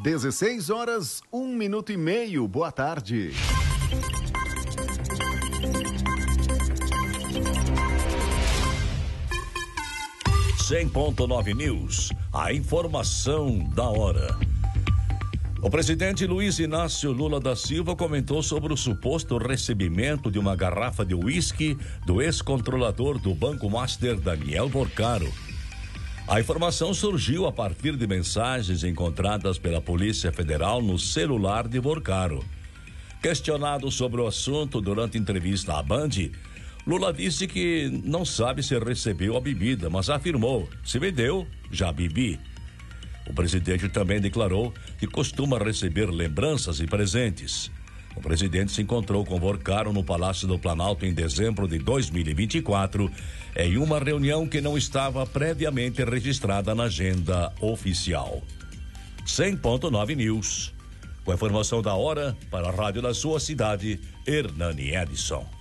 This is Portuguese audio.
16 horas, 1 minuto e meio. Boa tarde. .9 News, a informação da hora. O presidente Luiz Inácio Lula da Silva comentou sobre o suposto recebimento de uma garrafa de uísque do ex-controlador do Banco Master, Daniel Vorcaro. A informação surgiu a partir de mensagens encontradas pela Polícia Federal no celular de Vorcaro. Questionado sobre o assunto durante entrevista à Band, Lula disse que não sabe se recebeu a bebida, mas afirmou: se me deu, já bebi. O presidente também declarou que costuma receber lembranças e presentes. O presidente se encontrou com Vorcaro no Palácio do Planalto em dezembro de 2024, em uma reunião que não estava previamente registrada na agenda oficial. 100.9 News. Com a informação da hora, para a rádio da sua cidade, Hernani Edson.